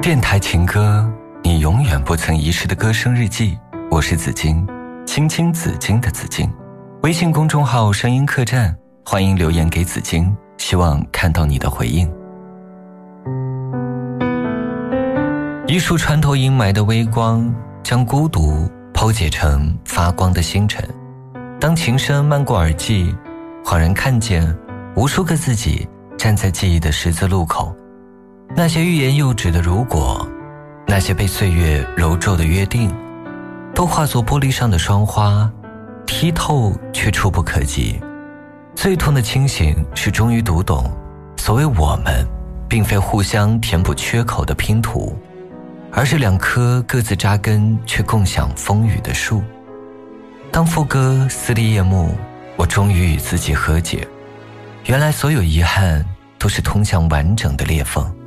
电台情歌，你永远不曾遗失的歌声日记。我是紫金，青青紫金的紫金。微信公众号声音客栈，欢迎留言给紫金，希望看到你的回应。一束穿透阴霾的微光，将孤独剖解成发光的星辰。当琴声漫过耳际，恍然看见无数个自己站在记忆的十字路口，那些欲言又止的如果，那些被岁月揉皱的约定，都化作玻璃上的霜花，剔透却触不可及。最痛的清醒是终于读懂，所谓我们并非互相填补缺口的拼图，而是两棵各自扎根却共享风雨的树。当副歌撕裂夜幕，我终于与自己和解，原来所有遗憾都是通向完整的裂缝。